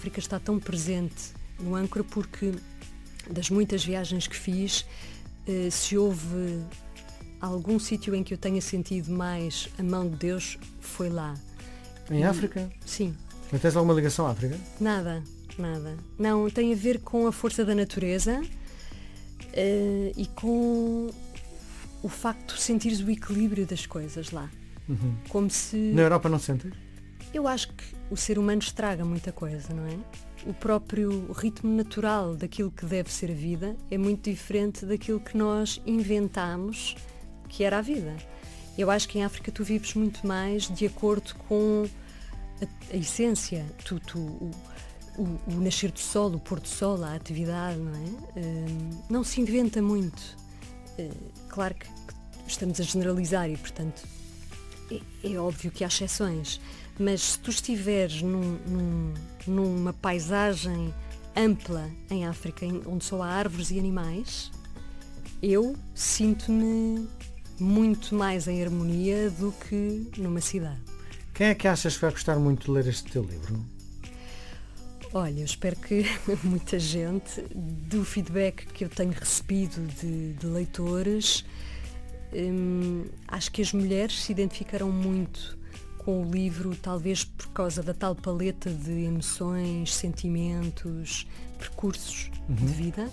África está tão presente no âncora porque das muitas viagens que fiz, se houve algum sítio em que eu tenha sentido mais a mão de Deus, foi lá. Em África? Sim. Não tens alguma ligação à África? Nada. Não, tem a ver com a força da natureza e com o facto de sentires o equilíbrio das coisas lá. Como se... Na Europa não sentes? Eu acho que o ser humano estraga muita coisa, não é? O próprio ritmo natural daquilo que deve ser a vida é muito diferente daquilo que nós inventamos que era a vida. Eu acho que em África tu vives muito mais de acordo com a essência, o nascer do sol, o pôr do sol, a atividade, não é? Não se inventa muito. Claro que estamos a generalizar e, portanto, é óbvio que há exceções, mas se tu estiveres numa paisagem ampla em África, onde só há árvores e animais, eu sinto-me muito mais em harmonia do que numa cidade. Quem é que achas que vai gostar muito de ler este teu livro? Olha, eu espero que muita gente, do feedback que eu tenho recebido de leitores, acho que as mulheres se identificarão muito com o livro, talvez por causa da tal paleta de emoções, sentimentos, percursos de vida,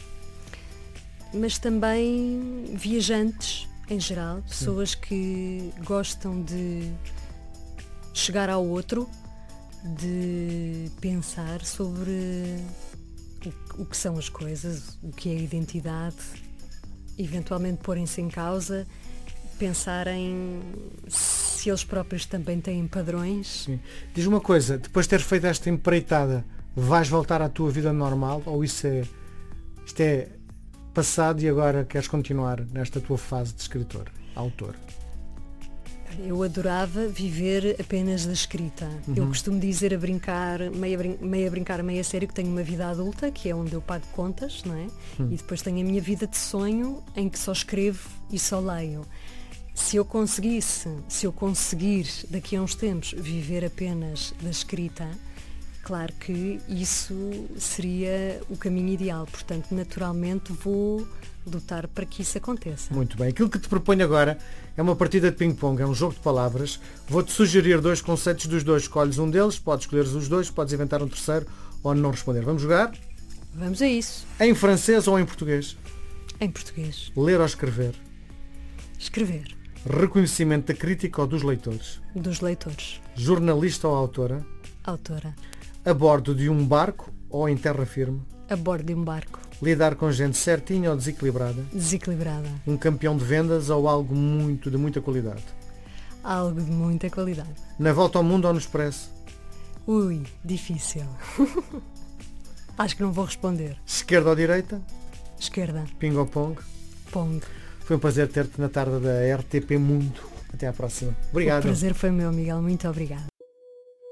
mas também viajantes em geral, pessoas que gostam de chegar ao outro, de pensar sobre o que são as coisas, o que é a identidade, eventualmente porem-se em causa, pensarem se eles próprios também têm padrões. Sim. Diz uma coisa, depois de ter feito esta empreitada, vais voltar à tua vida normal ou isto é passado e agora queres continuar nesta tua fase de escritor, autor? Eu adorava viver apenas da escrita. Eu costumo dizer a brincar, meio a brincar, meio a sério, que tenho uma vida adulta, que é onde eu pago contas, não é? E depois tenho a minha vida de sonho, em que só escrevo e só leio. Se eu conseguir daqui a uns tempos viver apenas da escrita, claro que isso seria o caminho ideal. Portanto, naturalmente vou lutar para que isso aconteça. Muito bem. Aquilo que te proponho agora é uma partida de ping-pong, é um jogo de palavras. Vou-te sugerir dois conceitos dos dois. Escolhes um deles, podes escolher os dois, podes inventar um terceiro ou não responder. Vamos jogar? Vamos a isso. Em francês ou em português? Em português. Ler ou escrever? Escrever. Reconhecimento da crítica ou dos leitores? Dos leitores. Jornalista ou autora? Autora. A bordo de um barco ou em terra firme? A bordo de um barco. Lidar com gente certinha ou desequilibrada? Desequilibrada. Um campeão de vendas ou algo de muita qualidade? Algo de muita qualidade. Na volta ao mundo ou no expresso? Ui, difícil. Acho que não vou responder. Esquerda ou direita? Esquerda. Ping ou pong? Pong. Foi um prazer ter-te na tarde da RTP Mundo. Até à próxima. Obrigado. O prazer foi meu, Miguel. Muito obrigado.